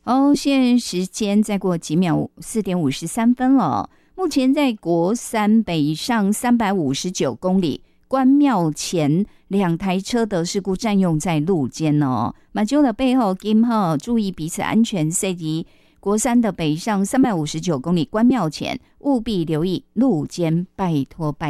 现在时间再过几秒，4点53分了。目前在国三北上359公里，关庙前2台车的事故占用在路肩哦。马廄的背后，今后注意彼此安全，设计国三的北上359公里，关庙前务必留意路肩，拜托拜